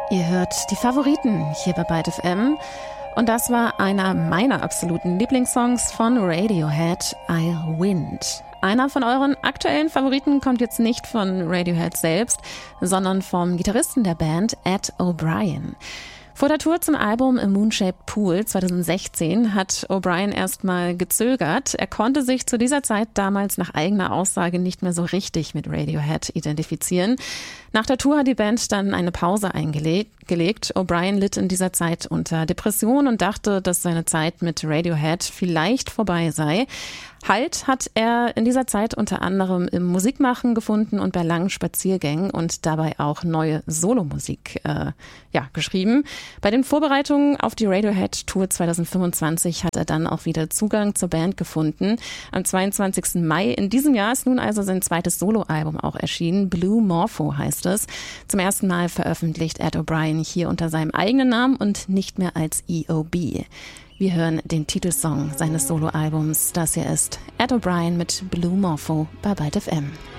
Ihr hört die Favoriten hier bei Byte FM. Und das war einer meiner absoluten Lieblingssongs von Radiohead, I'll Wind. Einer von euren aktuellen Favoriten kommt jetzt nicht von Radiohead selbst, sondern vom Gitarristen der Band, Ed O'Brien. Vor der Tour zum Album A Moon-Shaped Pool 2016 hat O'Brien erstmal gezögert. Er konnte sich zu dieser Zeit damals nach eigener Aussage nicht mehr so richtig mit Radiohead identifizieren. Nach der Tour hat die Band dann eine Pause eingelegt. O'Brien litt in dieser Zeit unter Depression und dachte, dass seine Zeit mit Radiohead vielleicht vorbei sei. Halt hat er in dieser Zeit unter anderem im Musikmachen gefunden und bei langen Spaziergängen und dabei auch neue Solomusik geschrieben. Bei den Vorbereitungen auf die Radiohead-Tour 2025 hat er dann auch wieder Zugang zur Band gefunden. Am 22. Mai in diesem Jahr ist nun also sein zweites Soloalbum auch erschienen. Blue Morpho heißt es. Zum ersten Mal veröffentlicht Ed O'Brien hier unter seinem eigenen Namen und nicht mehr als EOB. Wir hören den Titelsong seines Soloalbums. Das hier ist Ed O'Brien mit Blue Morpho bei Byte FM.